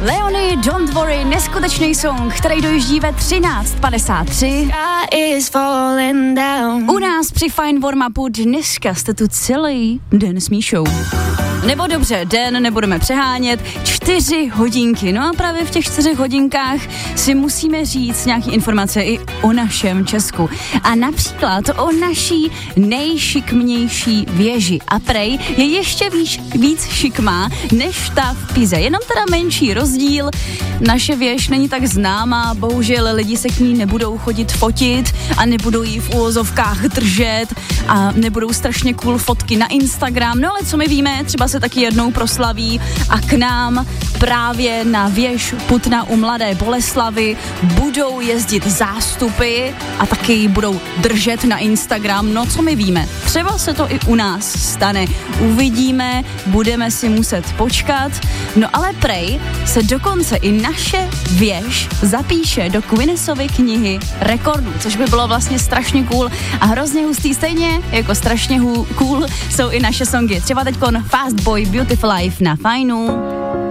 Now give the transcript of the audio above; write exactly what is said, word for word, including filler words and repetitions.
Leonie, Don't Worry, neskutečný song, který dojíždí ve třináct padesát tři. U nás při Fine Warm-upu dneska jste tu celý den s Míšou. Nebo dobře, den, nebudeme přehánět, čtyři hodinky. No a právě v těch čtyřech hodinkách si musíme říct nějaké informace i o našem Česku. A například o naší nejšikmnější věži. A prej je ještě víc, víc šikmá než ta v Pize. Jenom teda menší rozdíl. Naše věž není tak známá, bohužel lidi se k ní nebudou chodit fotit a nebudou jí v uvozovkách držet a nebudou strašně cool fotky na Instagram. No ale co my víme, třeba se taky jednou proslaví a k nám právě na věž Putna u Mladé Boleslavi budou jezdit zástupy a taky ji budou držet na Instagram. No co my víme, třeba se to i u nás stane. Uvidíme, budeme si muset počkat. No ale prej se dokonce i naše věž zapíše do Guinnessovy knihy rekordů, což by bylo vlastně strašně cool a hrozně hustý, stejně jako strašně hu- cool jsou i naše songy. Třeba teďkon Fast Boy Beautiful Life na Fajnu.